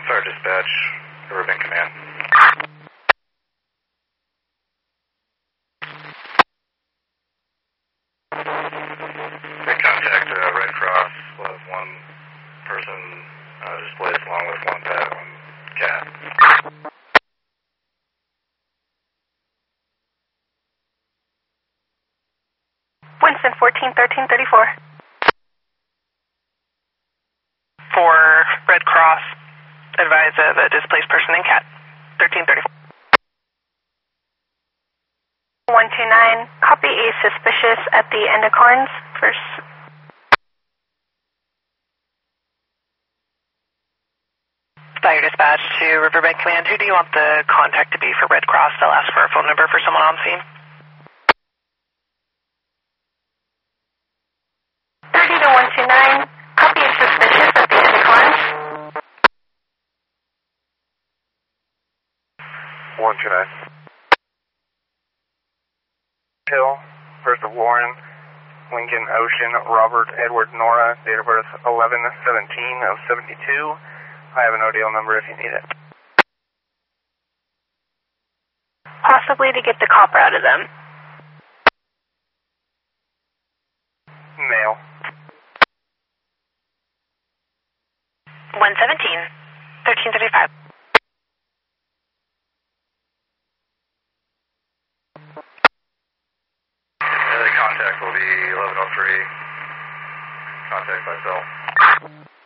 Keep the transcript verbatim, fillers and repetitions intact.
Sorry, dispatch, Riverbend Command. They contact uh, Red Cross with one person uh, displaced along with one pet, one cat. Winston, fourteen thirteen thirty-four. For Red Cross, advise of a displaced person and cat. thirteen thirty-four. one two nine, copy a suspicious at the Endocorns. First. Fire dispatch to Riverbend Command. Who do you want the contact to be for Red Cross? They'll ask for a phone number for someone on scene. thirty to one two nine, copy a suspicious at the Endocorns. one two nine. Hill, first of Warren, Lincoln Ocean, Robert Edward Nora, date of birth eleven seventeen of seventy-two. I have an O D L number if you need it. Possibly to get the copper out of them. Mail. one seventeen, thirteen thirty-five. The contact will be eleven oh three. Contact by cell.